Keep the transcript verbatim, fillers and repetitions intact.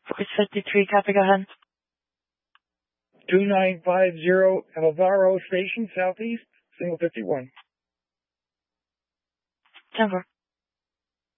Force fifty-three, copy, go ahead. two nine five zero Alvaro Station, Southeast, single fifty-one. ten four.